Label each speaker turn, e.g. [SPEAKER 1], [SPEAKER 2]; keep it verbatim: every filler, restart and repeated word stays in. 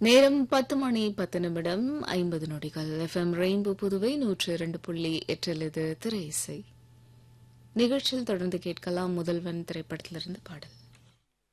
[SPEAKER 1] நேரம் பத்து மணி பத்து நிமிடம் ஐம்பது நொடிகள். எஃப்எம் ரெயின்போ புதுவை நூற்று இரண்டு புள்ளி எட்டில் இது திரை இசை நிகழ்ச்சியில் தொடர்ந்து கேட்கலாம் முதல்வன் திரைப்படத்திலிருந்து பாடல்.